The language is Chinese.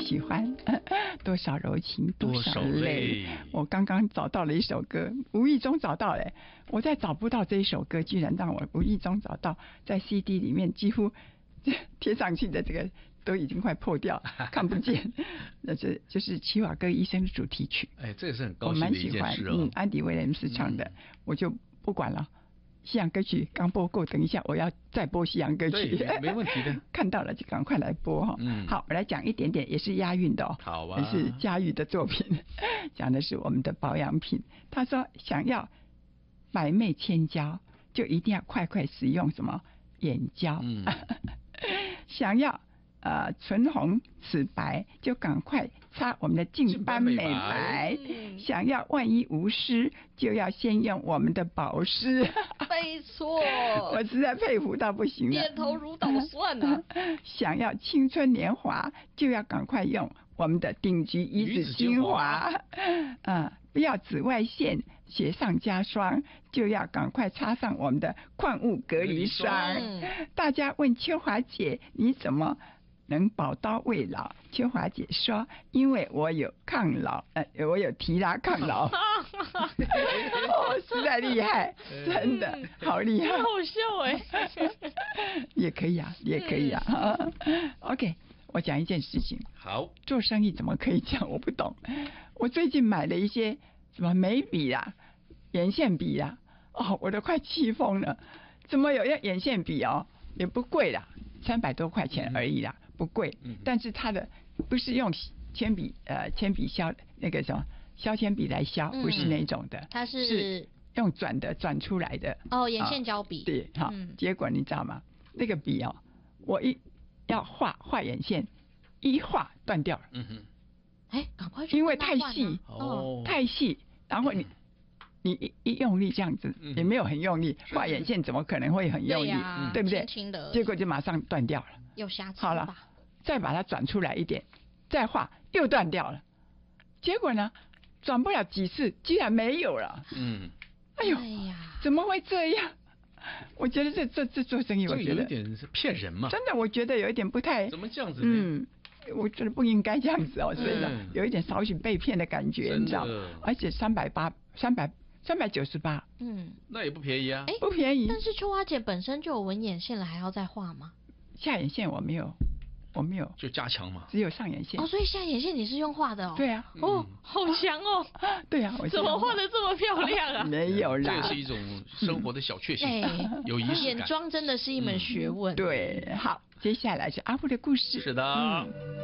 喜欢多少柔情多少泪。我刚刚找到了一首歌，无意中找到了，我再找不到这一首歌，居然让我无意中找到，在 CD 里面几乎贴上去的这个都已经快破掉，看不见。那就是齐瓦戈医生的主题曲。 哎，这个是很高兴的一件事哦。 安迪威廉斯唱的，我就不管了。西洋歌曲刚播过，等一下我要再播西洋歌曲， 对，没问题的。 看到了就赶快来播哈。好，我来讲一点点，也是押韵的哦。 好啊， 也是佳玉的作品，讲的是我们的保养品。他说，想要百媚千娇，就一定要快快使用什么眼胶。想要唇红齿白，就赶快擦我们的净斑美白。想要万一无湿，就要先用我们的保湿。 没错， 我实在佩服到不行了， 点头如捣蒜啊！ 想要青春年华，就要赶快用我们的顶级鱼子精华。不要紫外线雪上加霜，就要赶快擦上我们的矿物隔离霜。大家问秋华姐，你怎么能宝刀未老？秋华姐说，因为我有抗老，我有提拉抗老。实在厉害，真的好厉害， 好笑也可以啊，也可以啊。OK， 我讲一件事情。 好， 做生意怎么可以讲？我不懂。我最近买了一些什么眉笔啦、眼线笔啦，我都快气疯了。怎么有眼线笔哦？也不贵啦，300多块钱而已啦，不贵。但是它的不是用铅笔削那个什么削铅笔来削，不是那种的， 它是用转出来的。 眼线胶笔。 对，好，结果你知道吗？那个笔哦，我要画眼线，一画断掉了。 赶快去， 因为太细，太细，然后你一用力这样子，也没有很用力，画眼线怎么可能会很用力？对不对？ 轻的， 结果就马上断掉了。 有瑕疵。 好了，再把它转出来一点，再画又断掉了。结果呢，转不了几次，居然没有了。哎呀，怎么会这样？我觉得这做生意，我觉得有点是骗人嘛。 真的，我觉得有一点不太。 怎么这样子呢？ 我觉得不应该这样子哦，所以呢，有一点少许被骗的感觉，你知道？而且398，398， 那也不便宜啊， 不便宜。 但是秋花姐本身就有纹眼线了，还要再画吗？ 下眼线我没有， 就加强嘛， 只有上眼线。 所以下眼线你是用画的哦？ 对啊。 好强哦！ 对啊， 怎么画的这么漂亮啊？ 没有啦， 这是一种生活的小确幸，有仪式感。 眼妆真的是一门学问。 对，好，接下来是阿布的故事。 是的。